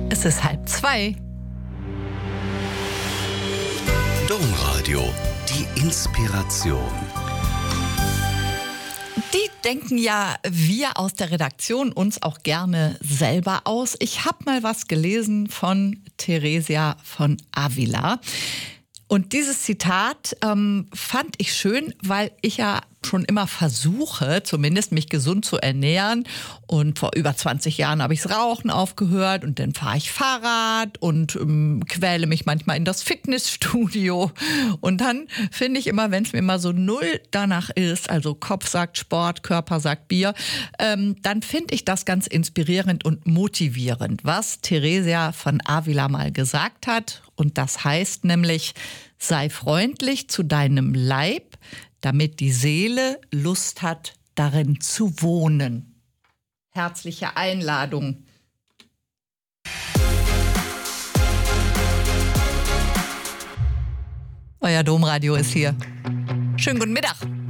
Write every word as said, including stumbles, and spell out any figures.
Es ist halb zwei. Domradio, die Inspiration. Die denken ja wir aus der Redaktion uns auch gerne selber aus. Ich habe mal was gelesen von Theresia von Avila. Und dieses Zitat ähm, fand ich schön, weil ich ja schon immer versuche, zumindest mich gesund zu ernähren. Und vor über zwanzig Jahren habe ich das Rauchen aufgehört und dann fahre ich Fahrrad und ähm, quäle mich manchmal in das Fitnessstudio. Und dann finde ich immer, wenn es mir immer so null danach ist, also Kopf sagt Sport, Körper sagt Bier, ähm, dann finde ich das ganz inspirierend und motivierend, was Theresia von Avila mal gesagt hat. Und das heißt nämlich, sei freundlich zu deinem Leib, damit die Seele Lust hat, darin zu wohnen. Herzliche Einladung. Euer Domradio ist hier. Schönen guten Mittag.